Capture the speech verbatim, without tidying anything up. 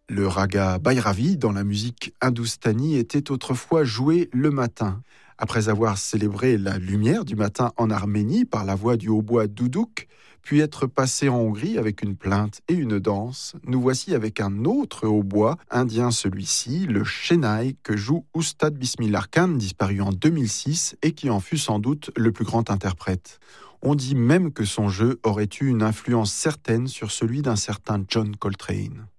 Le raga Bhairavi dans la musique hindoustanie était autrefois joué le matin. Après avoir célébré la lumière du matin en Arménie par la voix du hautbois doudouk, puis être passé en Hongrie avec une plainte et une danse, nous voici avec un autre hautbois, indien celui-ci, le Chennai, que joue Oustad Bismillah Khan, disparu en deux mille six et qui en fut sans doute le plus grand interprète. On dit même que son jeu aurait eu une influence certaine sur celui d'un certain John Coltrane.